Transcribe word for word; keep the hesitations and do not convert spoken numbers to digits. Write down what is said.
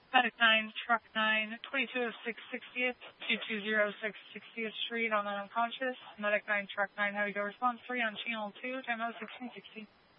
Medic nine, Truck nine, twenty-two oh six sixtieth, two two zero six sixtieth Street on an unconscious. Medic nine, Truck nine, how do you go? Response three on channel two, time oh sixteen sixty.